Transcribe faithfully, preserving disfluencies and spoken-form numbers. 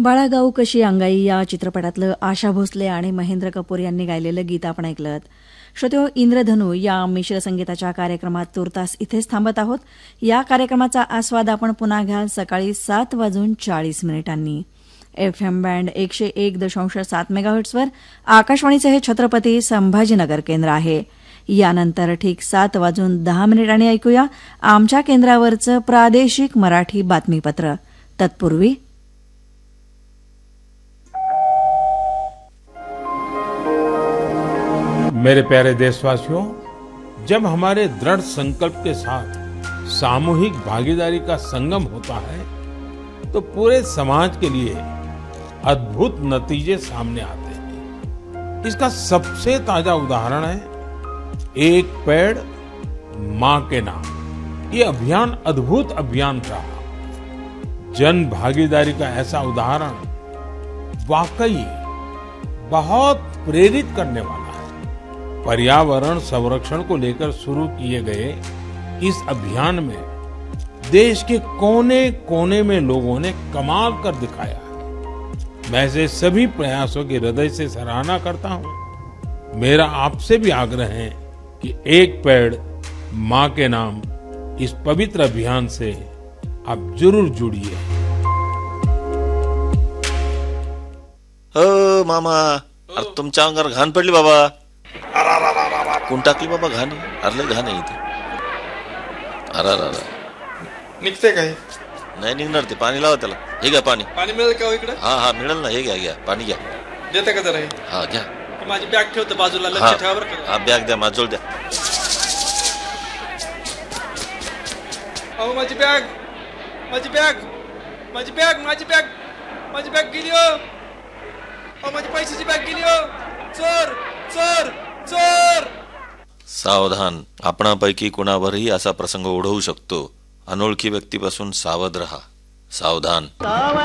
बाळागाऊ कशी अंगाई या चित्रपटातलं आशा भोसले आणि महेंद्र कपूर यांनी गायलेलं गीत आपण ऐकलं. श्रोत्यो, इंद्रधनू या मिश्र संगीताच्या कार्यक्रमात तुर्तास इथेच थांबत आहोत. या कार्यक्रमाचा आस्वाद आपण पुन्हा घ्याल सकाळी सात वाजून चाळीस मिनिटांनी. एफ एम बँड एकशे एक दशांश सात मेगाहर्ट्सवर आकाशवाणीचे हे छत्रपती संभाजीनगर केंद्र आहे. यानंतर ठीक सात वाजून दहा मिनिटांनी ऐकूया आमच्या केंद्रावरचं प्रादेशिक मराठी बातमीपत्र. तत्पूर्वी मेरे प्यारे देशवासियों, जब हमारे दृढ़ संकल्प के साथ सामूहिक भागीदारी का संगम होता है तो पूरे समाज के लिए अद्भुत नतीजे सामने आते हैं. इसका सबसे ताजा उदाहरण है एक पेड़ मां के नाम. ये अभियान अद्भुत अभियान रहा. जन भागीदारी का ऐसा उदाहरण वाकई बहुत प्रेरित करने वाला है. पर्यावरण संरक्षण को लेकर शुरू किए गए इस अभियान में देश के कोने कोने में लोगों ने कमाल कर दिखाया. मैं ऐसे सभी प्रयासों की हृदय से सराहना करता हूं. मेरा आपसे भी आग्रह है कि एक पेड़ मां के नाम इस पवित्र अभियान से आप जरूर जुड़िए. हो मामा, अरे तुमच्या अंगावर घाण पडली बाबा. कोण टाकली बाबा घाण? अरे घाण आहे इथे. अरे अरे निघते काय? नाही निघणार ते. पाणी लावा त्याला. हे घ्या पाणी. पाणी मिळेल का इकडे? हा हा मिळेल ना. हे घ्या घ्या पाणी घ्या. देते का जरा? हा घ्या. माझी बॅग ठेवतो बाजूला. लक्ष ठेवा बरं का. हा बॅग द्या माझ्याजवळ द्या. अहो माझी बॅग, माझी बॅग, माझी बॅग, माझी बॅग, माझी बॅग गेली हो. अहो माझी पैशाची बॅग गेली हो. चोर चोर चोर. सावधान. आपणापैकी कुणावरही असा प्रसंग ओढवू शकतो. अनोळखी व्यक्तीपासून सावध रहा. सावधान.